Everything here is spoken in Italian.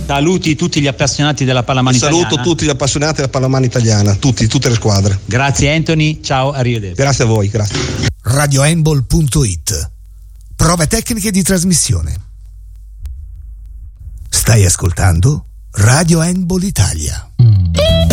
Saluti tutti gli appassionati della pallamano italiana. Saluto tutti gli appassionati della pallamano italiana, tutte le squadre. Grazie Anthony, ciao, arrivederci. Grazie a voi, grazie. RadioHandball.it. Prove tecniche di trasmissione. Stai ascoltando Radio Handball Italia.